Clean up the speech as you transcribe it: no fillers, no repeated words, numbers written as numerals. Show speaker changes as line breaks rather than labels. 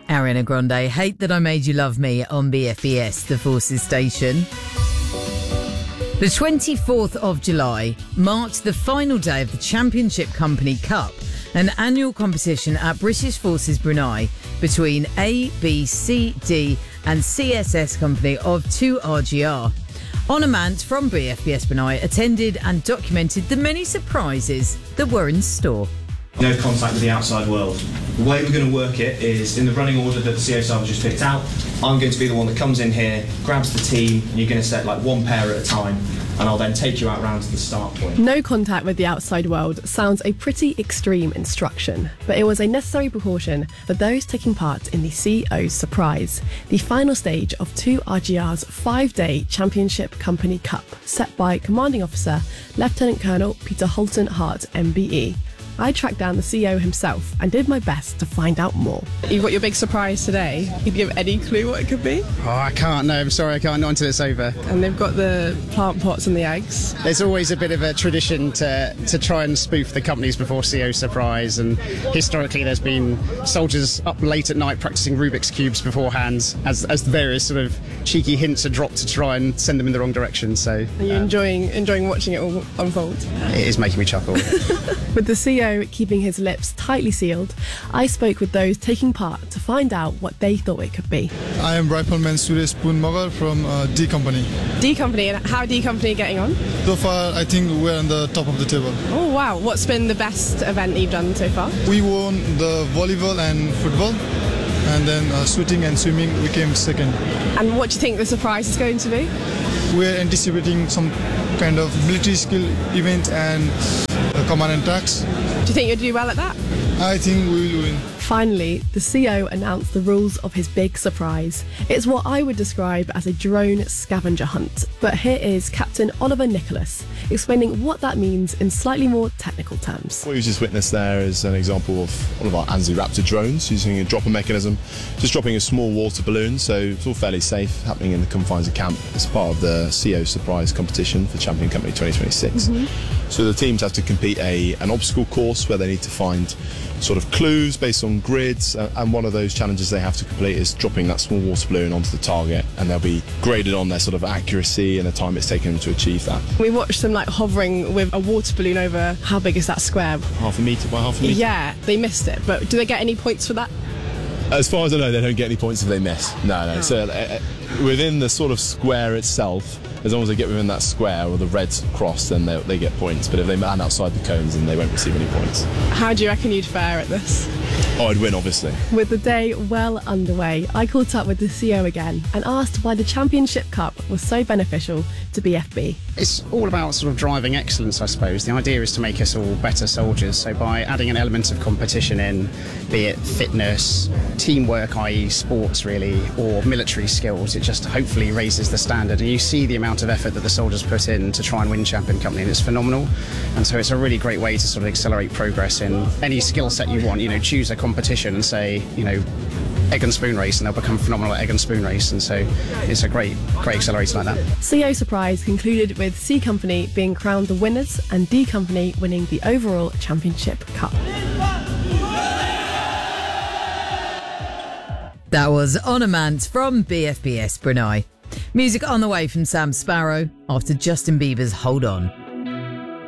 Ariana Grande, Hate That I Made You Love Me on BFBS, the Forces station. The 24th of July marked the final day of the Championship Company Cup, an annual competition at British Forces Brunei between A, B, C, D and CSS Company of 2RGR. Onamant from BFBS Brunei attended and documented the many surprises that were in store.
No contact with the outside world. The way we're going to work it is in the running order that the CO staff just picked out. I'm going to be the one that comes in here, grabs the team, and you're going to set like one pair at a time, and I'll then take you out round to the start point.
No contact with the outside world sounds a pretty extreme instruction, but it was a necessary precaution for those taking part in the CO Surprise, the final stage of 2RGR's 5-day Championship Company Cup, set by Commanding Officer Lieutenant Colonel Peter Holton Hart, MBE. I tracked down the CEO himself and did my best to find out more.
You've got your big surprise today. Can you give any clue what it could be?
Oh, I can't. No, I'm sorry, I can't. Not until it's over.
And they've got the plant pots and the eggs.
There's always a bit of a tradition to try and spoof the companies before CO Surprise, and historically there's been soldiers up late at night practicing Rubik's Cubes beforehand as various sort of cheeky hints are dropped to try and send them in the wrong direction. So
are you enjoying watching it all unfold?
It is making me chuckle.
With the CEO keeping his lips tightly sealed, I spoke with those taking part to find out what they thought it could be.
I am Rifleman Suresh Poonmagar from D Company.
D Company, and how are D Company getting on?
So far, I think we're on the top of the table.
Oh wow, what's been the best event you've done so far?
We won the volleyball and football, and then shooting and swimming we came second.
And what do you think the surprise is going to be?
We're anticipating some kind of military skill event and command and tracks.
Do you think you'll do well at that?
I think we will win.
Finally, the CO announced the rules of his big surprise. It's what I would describe as a drone scavenger hunt. But here is Captain Oliver Nicholas explaining what that means in slightly more technical terms.
What you just witnessed there is an example of one of our Anzu Raptor drones using a dropper mechanism, just dropping a small water balloon, so it's all fairly safe, happening in the confines of camp as part of the CO Surprise competition for Champion Company 2026. So the teams have to complete an obstacle course where they need to find sort of clues based on grids, and one of those challenges they have to complete is dropping that small water balloon onto the target, and they'll be graded on their sort of accuracy and the time it's taken them to achieve that.
We watched them like hovering with a water balloon over, how big is that square?
Half a metre by half a metre?
Yeah, they missed it, but do they get any points for that?
As far as I know, they don't get any points if they miss. No.
Oh.
So within the sort of square itself, as long as they get within that square or the red cross, then they get points. But if they land outside the cones, then they won't receive any points.
How do you reckon you'd fare at this?
Oh, I'd win, obviously.
With the day well underway, I caught up with the CO again and asked why the Championship Cup was so beneficial to BFB.
It's all about sort of driving excellence, I suppose. The idea is to make us all better soldiers. So by adding an element of competition in, be it fitness, teamwork, i.e. sports really, or military skills, it just hopefully raises the standard. And you see the amount of effort that the soldiers put in to try and win Champion Company, and it's phenomenal. And so it's a really great way to sort of accelerate progress in any skill set you want. You know, choose a competition and say, you know, egg and spoon race, and they'll become phenomenal at egg and spoon race. And so it's a great accelerator like that.
CO Surprise concluded with C Company being crowned the winners and D Company winning the overall Championship Cup.
That was Onamant from BFBS Brunei. Music on the way from Sam Sparrow after Justin Bieber's Hold On.